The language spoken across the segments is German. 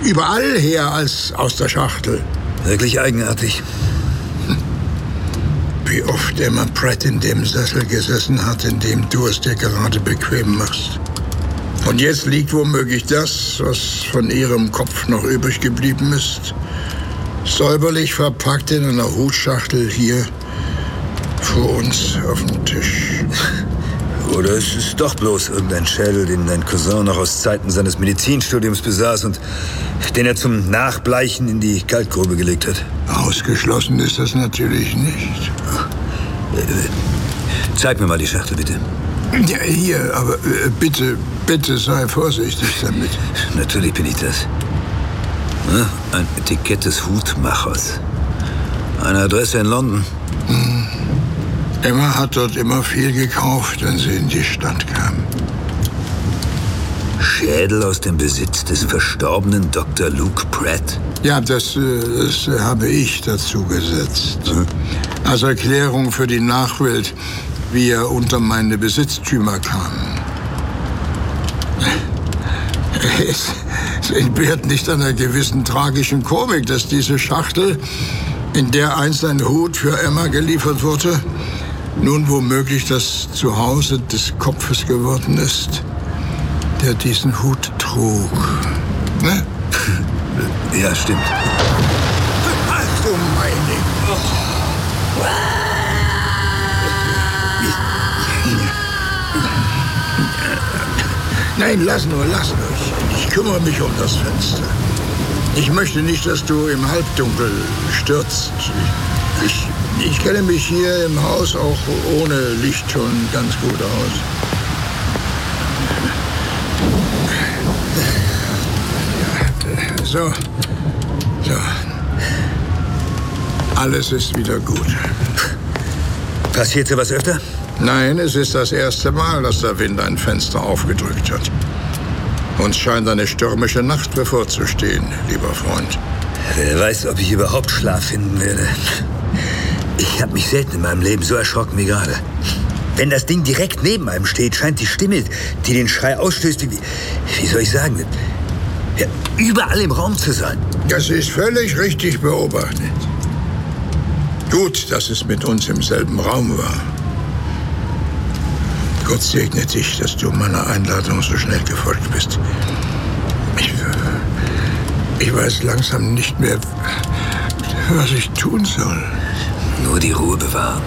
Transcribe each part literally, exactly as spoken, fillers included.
überall her als aus der Schachtel. Wirklich eigenartig. Wie oft Emma Pratt in dem Sessel gesessen hat, in dem du es dir gerade bequem machst. Und jetzt liegt womöglich das, was von ihrem Kopf noch übrig geblieben ist, säuberlich verpackt in einer Hutschachtel hier vor uns auf dem Tisch. Oder es ist doch bloß irgendein Schädel, den dein Cousin noch aus Zeiten seines Medizinstudiums besaß und den er zum Nachbleichen in die Kaltgrube gelegt hat. Ausgeschlossen ist das natürlich nicht. Zeig mir mal die Schachtel, bitte. Ja, hier, aber äh, bitte, bitte sei vorsichtig damit. Natürlich bin ich das. Ein Etikett des Hutmachers. Eine Adresse in London. Hm. Emma hat dort immer viel gekauft, wenn sie in die Stadt kam. Schädel aus dem Besitz des verstorbenen Doktor Luke Pratt? Ja, das, das habe ich dazu gesetzt. Hm. Als Erklärung für die Nachwelt, wie er unter meine Besitztümer kam. Es, es entbehrt nicht einer gewissen tragischen Komik, dass diese Schachtel, in der einst ein Hut für Emma geliefert wurde, nun womöglich das Zuhause des Kopfes geworden ist, der diesen Hut trug. Ne? Ja, stimmt. Ach du meine... Oh. Nein, lass nur, lass nur. Ich, ich kümmere mich um das Fenster. Ich möchte nicht, dass du im Halbdunkel stürzt. Ich, ich, ich kenne mich hier im Haus auch ohne Licht schon ganz gut aus. Ja, so, so. Alles ist wieder gut. Passiert sowas öfter? Nein, es ist das erste Mal, dass der Wind ein Fenster aufgedrückt hat. Uns scheint eine stürmische Nacht bevorzustehen, lieber Freund. Wer weiß, ob ich überhaupt Schlaf finden werde. Ich habe mich selten in meinem Leben so erschrocken wie gerade. Wenn das Ding direkt neben einem steht, scheint die Stimme, die den Schrei ausstößt, wie, wie soll ich sagen, ja, überall im Raum zu sein. Das ist völlig richtig beobachtet. Gut, dass es mit uns im selben Raum war. Gott segne dich, dass du meiner Einladung so schnell gefolgt bist. Ich, ich weiß langsam nicht mehr, was ich tun soll. Nur die Ruhe bewahren.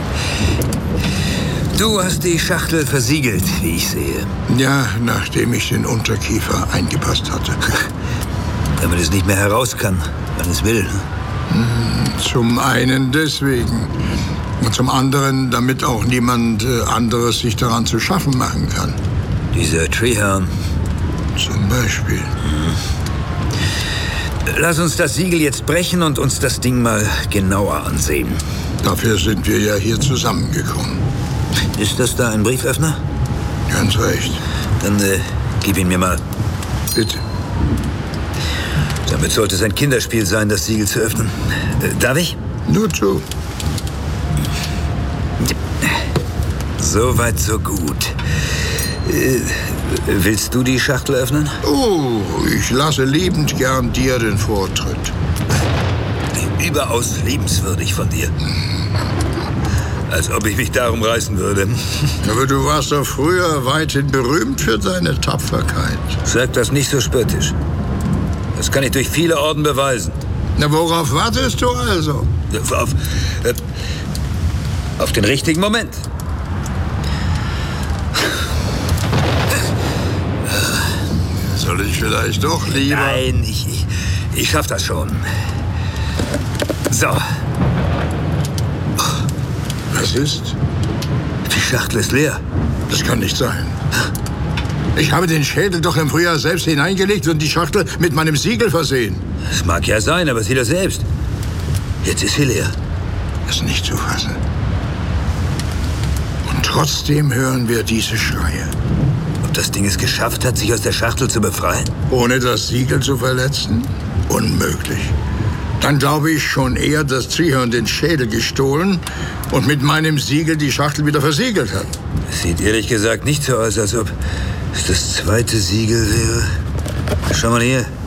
Du hast die Schachtel versiegelt, wie ich sehe. Ja, nachdem ich den Unterkiefer eingepasst hatte. Damit es nicht mehr heraus kann, wann es will. Zum einen deswegen. Und zum anderen, damit auch niemand anderes sich daran zu schaffen machen kann. Dieser Treehorn. Zum Beispiel. Lass uns das Siegel jetzt brechen und uns das Ding mal genauer ansehen. Dafür sind wir ja hier zusammengekommen. Ist das da ein Brieföffner? Ganz recht. Dann äh, gib ihn mir mal. Bitte. Damit sollte es ein Kinderspiel sein, das Siegel zu öffnen. Äh, darf ich? Nur zu. So weit, so gut. Äh, willst du die Schachtel öffnen? Oh, ich lasse liebend gern dir den Vortritt. Überaus liebenswürdig von dir. Als ob ich mich darum reißen würde. Aber du warst doch früher weithin berühmt für deine Tapferkeit. Sag das nicht so spöttisch. Das kann ich durch viele Orden beweisen. Na, worauf wartest du also? Auf, äh, auf den richtigen Moment. Soll ich vielleicht doch lieber... Nein, ich, ich, ich schaff das schon. So. Was ist? Die Schachtel ist leer. Das kann nicht sein. Ich habe den Schädel doch im Frühjahr selbst hineingelegt und die Schachtel mit meinem Siegel versehen. Das mag ja sein, aber sieh das selbst. Jetzt ist sie leer. Das ist nicht zu fassen. Und trotzdem hören wir diese Schreie. Ob das Ding es geschafft hat, sich aus der Schachtel zu befreien? Ohne das Siegel zu verletzen? Unmöglich. Dann glaube ich schon eher, dass Treehorn den Schädel gestohlen und mit meinem Siegel die Schachtel wieder versiegelt hat. Sieht ehrlich gesagt nicht so aus, als ob es das zweite Siegel wäre. Schau mal hier.